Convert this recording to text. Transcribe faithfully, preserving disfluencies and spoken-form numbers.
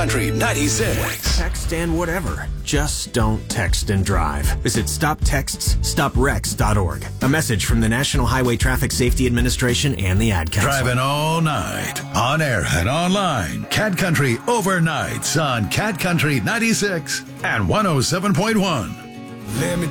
Country ninety-six. Text and whatever. Just don't text and drive. Visit stop texts stop wrecks dot org. A message from the National Highway Traffic Safety Administration and the Ad Council. Driving all night, on air and online. Cat Country overnights on Cat Country ninety-six and one oh seven point one. Let me